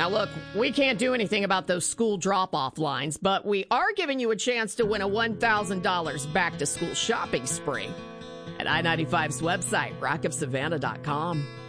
Now, look, we can't do anything about those school drop-off lines, but we are giving you a chance to win a $1,000 back-to-school shopping spree at I-95's website, rockofsavannah.com.